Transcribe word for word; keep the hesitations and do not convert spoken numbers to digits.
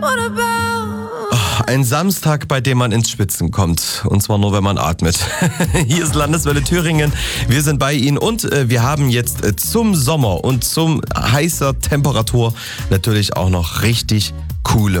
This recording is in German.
Ein Samstag, bei dem man ins Schwitzen kommt. Und zwar nur, wenn man atmet. Hier ist Landeswelle Thüringen. Wir sind bei Ihnen und äh, wir haben jetzt äh, zum Sommer und zum heißer Temperatur natürlich auch noch richtig coole